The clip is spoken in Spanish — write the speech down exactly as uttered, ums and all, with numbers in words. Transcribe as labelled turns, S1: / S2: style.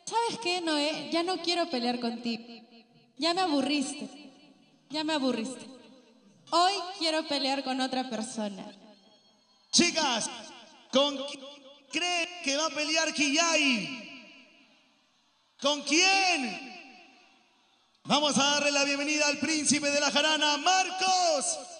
S1: ¿Sabes qué, Noé? Ya no quiero pelear contigo. Ya me aburriste. Ya me aburriste. Hoy quiero pelear con otra persona.
S2: Chicas, ¿con quién creen que va a pelear Quillay? ¿Con quién? Vamos a darle la bienvenida al príncipe de la jarana, Marcos